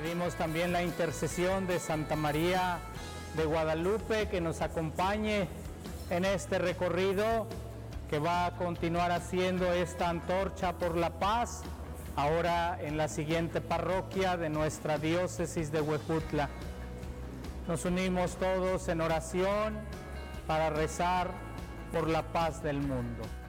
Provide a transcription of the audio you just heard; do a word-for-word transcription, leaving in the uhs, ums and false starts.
Pedimos también la intercesión de Santa María de Guadalupe, que nos acompañe en este recorrido, que va a continuar haciendo esta antorcha por la paz, ahora en la siguiente parroquia de nuestra diócesis de Huejutla. Nos unimos todos en oración para rezar por la paz del mundo.